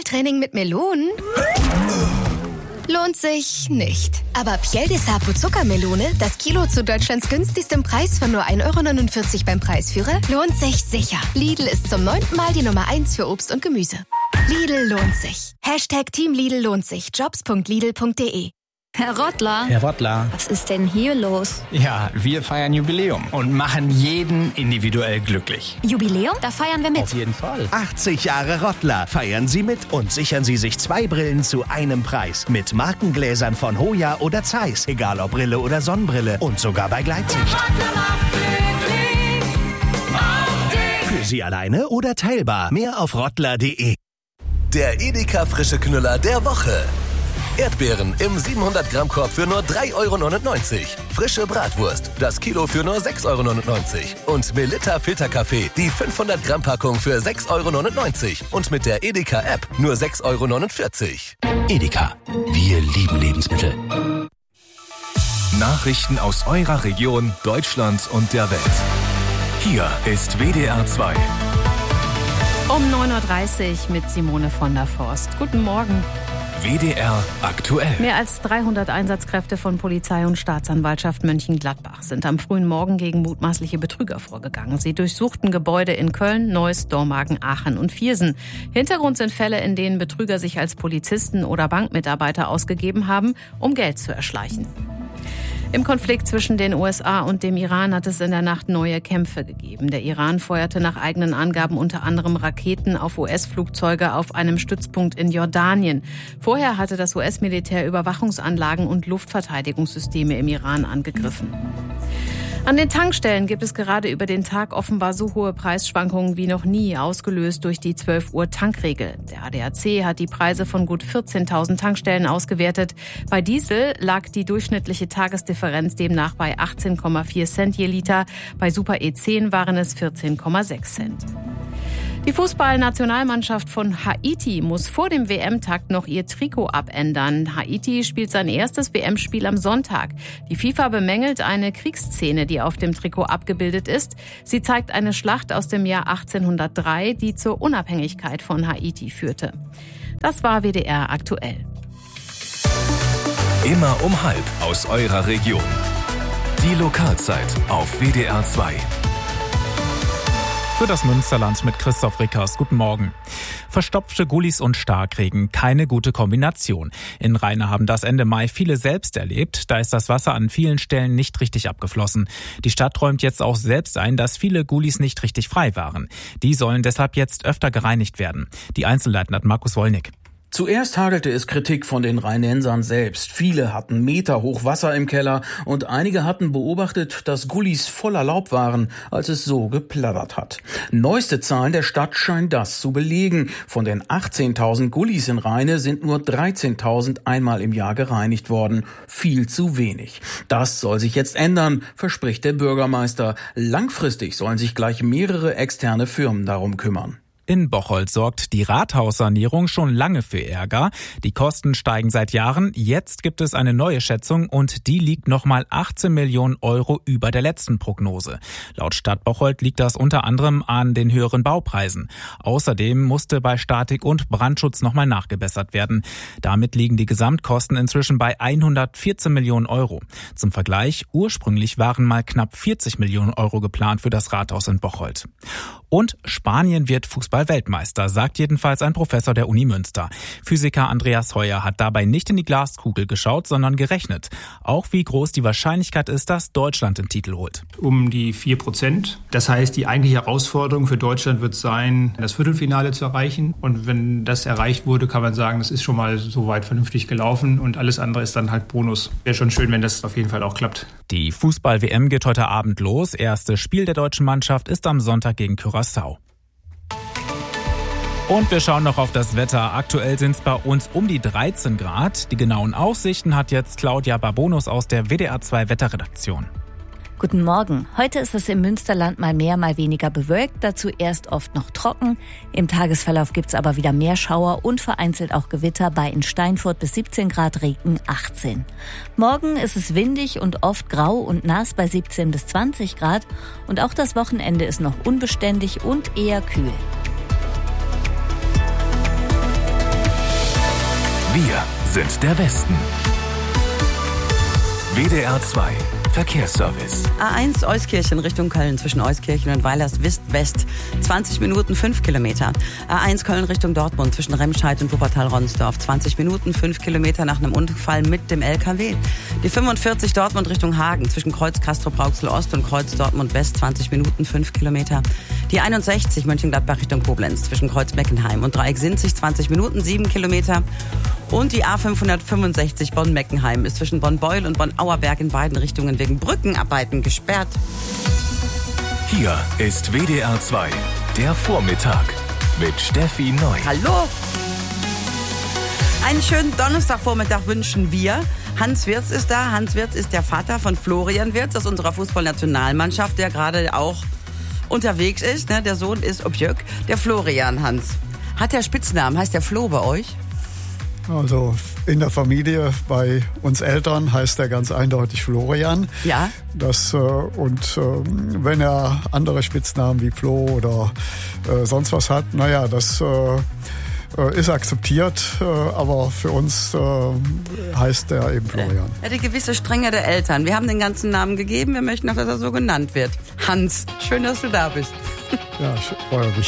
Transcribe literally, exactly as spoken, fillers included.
Krafttraining mit Melonen? Lohnt sich nicht. Aber Piel de Sapo Zuckermelone, das Kilo zu Deutschlands günstigstem Preis von nur ein Euro neunundvierzig beim Preisführer, lohnt sich sicher. Lidl ist zum neunten Mal die Nummer eins für Obst und Gemüse. Lidl lohnt sich. Hashtag Team Lidl lohnt sich. Jobs punkt lidl punkt de. Herr Rottler. Herr Rottler. Was ist denn hier los? Ja, wir feiern Jubiläum und machen jeden individuell glücklich. Jubiläum? Da feiern wir mit. Auf jeden Fall. achtzig Jahre Rottler. Feiern Sie mit und sichern Sie sich zwei Brillen zu einem Preis. Mit Markengläsern von Hoya oder Zeiss. Egal ob Brille oder Sonnenbrille. Und sogar bei Gleitsicht. Für Sie alleine oder teilbar. Mehr auf rottler punkt de. Der Edeka frische Knüller der Woche. Erdbeeren im siebenhundert Gramm Korb für nur drei Euro neunundneunzig. Frische Bratwurst, das Kilo für nur sechs Euro neunundneunzig. Und Melitta Filterkaffee, die fünfhundert Gramm Packung für sechs Euro neunundneunzig. Und mit der Edeka App nur sechs Euro neunundvierzig. Edeka, wir lieben Lebensmittel. Nachrichten aus eurer Region, Deutschland und der Welt. Hier ist W D R zwei. Um neun Uhr dreißig mit Simone von der Forst. Guten Morgen. W D R aktuell. Mehr als dreihundert Einsatzkräfte von Polizei und Staatsanwaltschaft Mönchengladbach sind am frühen Morgen gegen mutmaßliche Betrüger vorgegangen. Sie durchsuchten Gebäude in Köln, Neuss, Dormagen, Aachen und Viersen. Hintergrund sind Fälle, in denen Betrüger sich als Polizisten oder Bankmitarbeiter ausgegeben haben, um Geld zu erschleichen. Im Konflikt zwischen den U S A und dem Iran hat es in der Nacht neue Kämpfe gegeben. Der Iran feuerte nach eigenen Angaben unter anderem Raketen auf U S-Flugzeuge auf einem Stützpunkt in Jordanien. Vorher hatte das U S-Militär Überwachungsanlagen und Luftverteidigungssysteme im Iran angegriffen. An den Tankstellen gibt es gerade über den Tag offenbar so hohe Preisschwankungen wie noch nie, ausgelöst durch die zwölf Uhr Tankregel. Der A D A C hat die Preise von gut vierzehntausend Tankstellen ausgewertet. Bei Diesel lag die durchschnittliche Tagesdifferenz demnach bei achtzehn Komma vier Cent je Liter. Bei Super E zehn waren es vierzehn Komma sechs Cent. Die Fußballnationalmannschaft von Haiti muss vor dem W M-Takt noch ihr Trikot abändern. Haiti spielt sein erstes W M-Spiel am Sonntag. Die FIFA bemängelt eine Kriegsszene, die auf dem Trikot abgebildet ist. Sie zeigt eine Schlacht aus dem Jahr achtzehnhundertdrei, die zur Unabhängigkeit von Haiti führte. Das war W D R aktuell. Immer um halb aus eurer Region. Die Lokalzeit auf W D R zwei. Für das Münsterland mit Christoph Rickers. Guten Morgen. Verstopfte Gullis und Starkregen, keine gute Kombination. In Rheine haben das Ende Mai viele selbst erlebt. Da ist das Wasser an vielen Stellen nicht richtig abgeflossen. Die Stadt räumt jetzt auch selbst ein, dass viele Gullis nicht richtig frei waren. Die sollen deshalb jetzt öfter gereinigt werden. Die Einzelheiten hat Markus Wollnick. Zuerst hagelte es Kritik von den Rheinensern selbst. Viele hatten Meter hoch Wasser im Keller und einige hatten beobachtet, dass Gullis voller Laub waren, als es so geplattert hat. Neueste Zahlen der Stadt scheinen das zu belegen. Von den achtzehntausend Gullis in Rheine sind nur dreizehntausend einmal im Jahr gereinigt worden. Viel zu wenig. Das soll sich jetzt ändern, verspricht der Bürgermeister. Langfristig sollen sich gleich mehrere externe Firmen darum kümmern. In Bocholt sorgt die Rathaussanierung schon lange für Ärger. Die Kosten steigen seit Jahren. Jetzt gibt es eine neue Schätzung und die liegt nochmal achtzehn Millionen Euro über der letzten Prognose. Laut Stadt Bocholt liegt das unter anderem an den höheren Baupreisen. Außerdem musste bei Statik und Brandschutz nochmal nachgebessert werden. Damit liegen die Gesamtkosten inzwischen bei hundertvierzehn Millionen Euro. Zum Vergleich, ursprünglich waren mal knapp vierzig Millionen Euro geplant für das Rathaus in Bocholt. Und Spanien wird Fußball-Weltmeister, sagt jedenfalls ein Professor der Uni Münster. Physiker Andreas Heuer hat dabei nicht in die Glaskugel geschaut, sondern gerechnet. Auch wie groß die Wahrscheinlichkeit ist, dass Deutschland den Titel holt. Um die vier Prozent. Das heißt, die eigentliche Herausforderung für Deutschland wird sein, das Viertelfinale zu erreichen. Und wenn das erreicht wurde, kann man sagen, das ist schon mal soweit vernünftig gelaufen. Und alles andere ist dann halt Bonus. Wäre schon schön, wenn das auf jeden Fall auch klappt. Die Fußball-W M geht heute Abend los. Erstes Spiel der deutschen Mannschaft ist am Sonntag gegen Curaçao. Und wir schauen noch auf das Wetter. Aktuell sind es bei uns um die dreizehn Grad. Die genauen Aussichten hat jetzt Claudia Barbonus aus der W D R zwei Wetterredaktion. Guten Morgen. Heute ist es im Münsterland mal mehr, mal weniger bewölkt. Dazu erst oft noch trocken. Im Tagesverlauf gibt's aber wieder mehr Schauer und vereinzelt auch Gewitter bei in Steinfurt bis siebzehn Grad, Regen achtzehn. Morgen ist es windig und oft grau und nass bei siebzehn bis zwanzig Grad. Und auch das Wochenende ist noch unbeständig und eher kühl. Wir sind der Westen. W D R zwei Verkehrsservice. A eins Euskirchen Richtung Köln zwischen Euskirchen und Weilerswist-West. zwanzig Minuten, fünf Kilometer. A eins Köln Richtung Dortmund zwischen Remscheid und Wuppertal-Ronsdorf. zwanzig Minuten, fünf Kilometer nach einem Unfall mit dem L K W. Die fünfundvierzig Dortmund Richtung Hagen zwischen Kreuz Castrop-Rauxel-Ost und Kreuz Dortmund-West. zwanzig Minuten, fünf Kilometer. Die einundsechzig Mönchengladbach Richtung Koblenz zwischen Kreuz Meckenheim und Dreieck Sinzig. zwanzig Minuten, sieben Kilometer. Und die A fünfhundertfünfundsechzig Bonn-Meckenheim ist zwischen Bonn-Beuel und Bonn-Auerberg in beiden Richtungen wegen Brückenarbeiten gesperrt. Hier ist W D R zwei, der Vormittag mit Steffi Neu. Hallo! Einen schönen Donnerstagvormittag wünschen wir. Hans Wirz ist da. Hans Wirz ist der Vater von Florian Wirz aus unserer Fußballnationalmannschaft, der gerade auch unterwegs ist. Der Sohn ist Objök, der Florian Hans. Hat der Spitznamen, heißt der Flo bei euch? Also in der Familie, bei uns Eltern heißt er ganz eindeutig Florian. Ja. Das, äh, und äh, wenn er andere Spitznamen wie Flo oder äh, sonst was hat, naja, das äh, ist akzeptiert, äh, aber für uns äh, heißt er eben Florian. Er hat die gewisse Strenge der Eltern. Wir haben den ganzen Namen gegeben, wir möchten auch, dass er so genannt wird. Hans, schön, dass du da bist. Ja, ich freue mich.